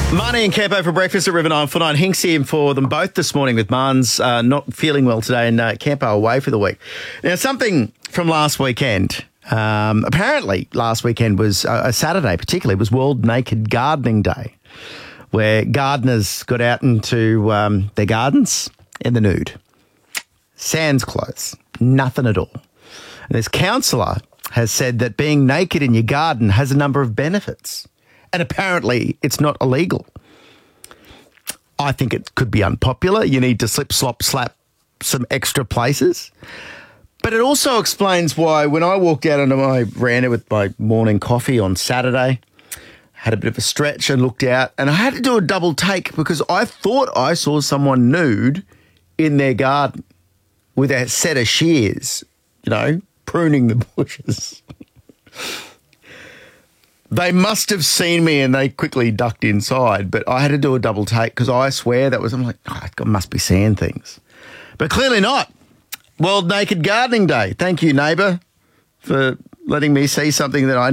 Marnie and Campo for breakfast at River 949. Hinks here for them both this morning with Marn's not feeling well today and Campo away for the week. Now, something from last weekend. Apparently, last weekend was a Saturday particularly, was World Naked Gardening Day, where gardeners got out into their gardens in the nude. Sans clothes, nothing at all. And this counsellor has said that being naked in your garden has a number of benefits. And apparently it's not illegal. I think it could be unpopular. You need to slip, slop, slap some extra places. But it also explains why when I walked out onto my veranda with my morning coffee on Saturday, had a bit of a stretch and looked out, and I had to do a double take because I thought I saw someone nude in their garden with a set of shears, pruning the bushes. They must have seen me and they quickly ducked inside, but I had to do a double take because I swear I'm like, I must be seeing things. But clearly not. World Naked Gardening Day. Thank you, neighbour, for letting me see something that I